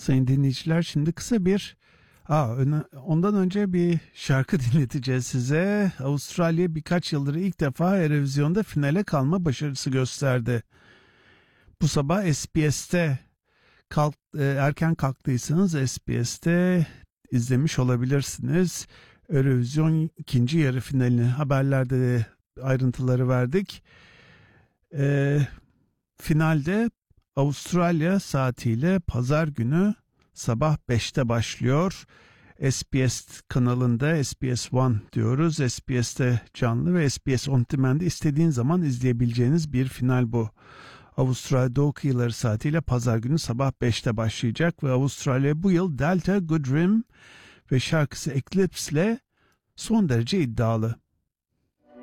Sayın dinleyiciler, şimdi kısa bir ondan önce bir şarkı dinleteceğiz size. Avustralya birkaç yıldır ilk defa Eurovision'da finale kalma başarısı gösterdi. Bu sabah SBS'te erken kalktıysanız SBS'te izlemiş olabilirsiniz. Eurovision ikinci yarı finalini haberlerde de ayrıntıları verdik. Finalde Avustralya saatiyle pazar günü sabah 5'te başlıyor. SBS kanalında SBS One diyoruz. SBS'te canlı ve SBS On Demand'de istediğin zaman izleyebileceğiniz bir final bu. Avustralya Doğu kıyıları saatiyle pazar günü sabah 5'te başlayacak ve Avustralya bu yıl Delta Goodrem ve şarkısı Eclipse ile son derece iddialı.